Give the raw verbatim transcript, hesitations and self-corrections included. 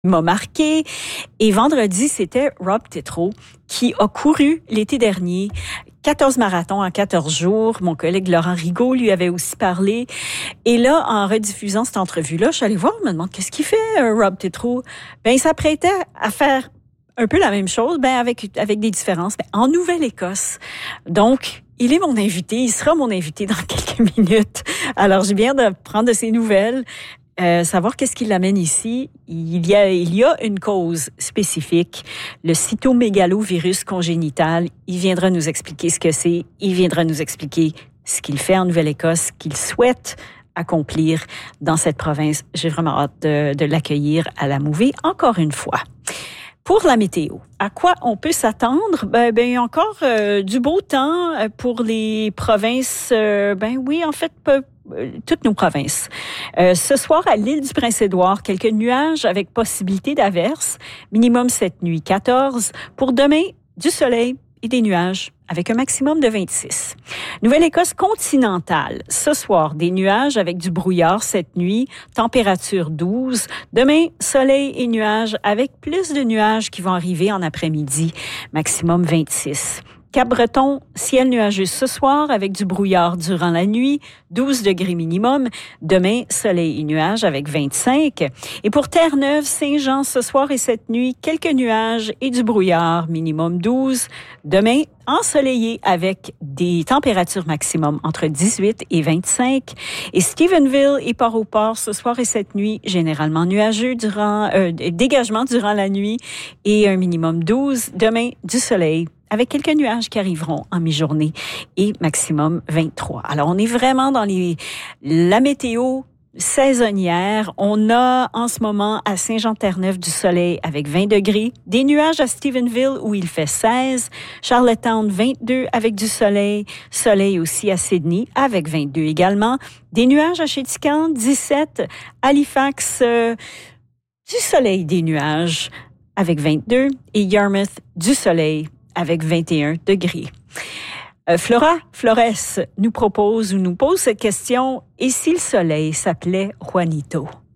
m'a marqué. Et vendredi, c'était Rob Tétrault qui a couru l'été dernier quatorze marathons en quatorze jours. Mon collègue Laurent Rigaud lui avait aussi parlé. Et là, en rediffusant cette entrevue-là, je suis allée voir, je me demande qu'est-ce qu'il fait, euh, Rob Tétrault. Ben, il s'apprêtait à faire un peu la même chose, ben avec avec des différences, ben, en Nouvelle-Écosse. Donc, il est mon invité, il sera mon invité dans quelques minutes. Alors, j'ai bien de prendre de ses nouvelles. Euh, savoir qu'est-ce qui l'amène ici. Il y a, il y a une cause spécifique, le cytomégalovirus congénital. Il viendra nous expliquer ce que c'est. Il viendra nous expliquer ce qu'il fait en Nouvelle-Écosse, ce qu'il souhaite accomplir dans cette province. J'ai vraiment hâte de, de l'accueillir à la Mouvée encore une fois. Pour la météo, à quoi on peut s'attendre? Ben, ben encore euh, du beau temps pour les provinces. Euh, ben oui, en fait, peu, euh, toutes nos provinces. Euh, ce soir, à l'île du Prince-Édouard, quelques nuages avec possibilité d'averses. Minimum cette nuit, quatorze. Pour demain, du soleil et des nuages avec un maximum de vingt-six. Nouvelle-Écosse continentale. Ce soir, des nuages avec du brouillard cette nuit. Température douze. Demain, soleil et nuages avec plus de nuages qui vont arriver en après-midi. Maximum vingt-six. Cap-Breton, ciel nuageux ce soir avec du brouillard durant la nuit, douze degrés minimum. Demain, soleil et nuages avec vingt-cinq. Et pour Terre-Neuve, Saint-Jean, ce soir et cette nuit, quelques nuages et du brouillard, minimum douze. Demain, ensoleillé avec des températures maximum entre dix-huit et vingt-cinq. Et Stephenville et Port-au-Port, ce soir et cette nuit, généralement nuageux durant, euh, dégagement durant la nuit et un minimum douze. Demain, du soleil avec quelques nuages qui arriveront en mi-journée et maximum vingt-trois. Alors, on est vraiment dans les, la météo saisonnière. On a en ce moment à Saint-Jean-Terre-Neuve du soleil avec vingt degrés, des nuages à Stephenville où il fait seize, Charlottetown vingt-deux avec du soleil, soleil aussi à Sydney avec vingt-deux également, des nuages à Chéticamp dix-sept, Halifax euh, du soleil, des nuages avec vingt-deux et Yarmouth du soleil avec vingt et un degrés. Euh, Flora Flores nous propose ou nous pose cette question, et si le soleil s'appelait Juanito?